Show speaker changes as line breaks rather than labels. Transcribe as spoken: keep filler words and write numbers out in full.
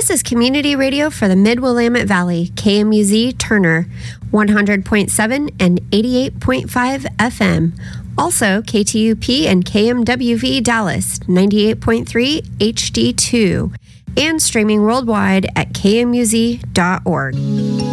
This is community radio for the Mid-Willamette Valley, K M U Z Turner, one hundred point seven and eighty-eight point five F M. Also, K T U P and K M W V Dallas, ninety-eight point three H D two. And streaming worldwide at K M U Z dot org.